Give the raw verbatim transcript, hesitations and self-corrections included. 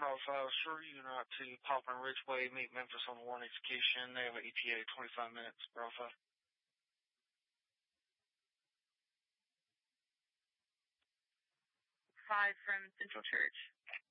Alpha, sure you not to Poplar Ridgeway, meet Memphis on one execution. They have an E T A twenty-five minutes, Alpha. Five from Central Church.